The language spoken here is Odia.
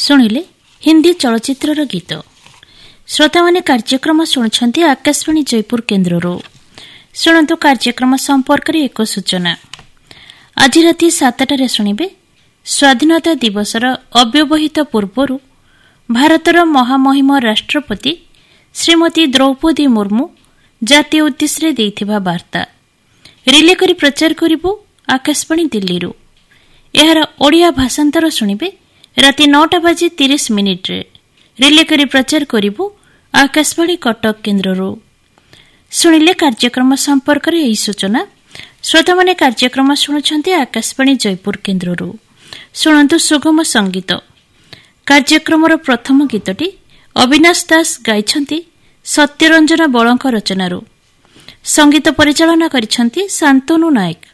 ଶୁଣିଲେ ହିନ୍ଦୀ ଚଳଚ୍ଚିତ୍ରର ଗୀତ। ଶ୍ରୋତାମାନେ କାର୍ଯ୍ୟକ୍ରମ ଶୁଣୁଛନ୍ତି ଆକାଶବାଣୀ ଜୟପୁର କେନ୍ଦ୍ରରୁ। ଶୁଣନ୍ତୁ କାର୍ଯ୍ୟକ୍ରମ ସମ୍ପର୍କରେ ଏକ ସୂଚନା। ଆଜି ରାତି 7টাରେ ଶୁଣିବେ ସ୍ୱାଧୀନତା ଦିବସର ଅବ୍ୟବହିତ ପୂର୍ବରୁ ଭାରତର ମହାମହିମ ରାଷ୍ଟ୍ରପତି ଶ୍ରୀମତୀ ଦ୍ରୌପଦୀ ମୁର୍ମୁ ଜାତୀୟ ଉଦ୍ଦେଶ୍ୟରେ ଦେଇଥିବା ବାର୍ତ୍ତା ରିଲେ କରି ପ୍ରଚାର କରିବୁ ଆକାଶବାଣୀ ଦିଲ୍ଲୀରୁ। ଏହାର ଓଡ଼ିଆ ଭାଷାନ୍ତର ଶୁଣିବେ ରାତି 9:30 ରିଲେ କରି ପ୍ରଚାର କରିବୁ ଆକାଶବାଣୀ କଟକ କେନ୍ଦ୍ରରୁ। ଶୁଣିଲେ କାର୍ଯ୍ୟକ୍ରମ ସମ୍ପର୍କରେ ଏହି ସୂଚନା। ଶ୍ରୋତାମାନେ କାର୍ଯ୍ୟକ୍ରମ ଶୁଣୁଛନ୍ତି ଆକାଶବାଣୀ ଜୟପୁର କେନ୍ଦ୍ରରୁ। ଶୁଣନ୍ତୁ ସୁଗମ ସଙ୍ଗୀତ। କାର୍ଯ୍ୟକ୍ରମର ପ୍ରଥମ ଗୀତଟି ଅବିନାଶ ଦାସ ଗାଇଛନ୍ତି ସତ୍ୟରଞ୍ଜନ ବଳଙ୍କ ରଚନାରୁ। ସଙ୍ଗୀତ ପରିଚାଳନା କରିଛନ୍ତି ଶାନ୍ତନୁ ନାୟକ।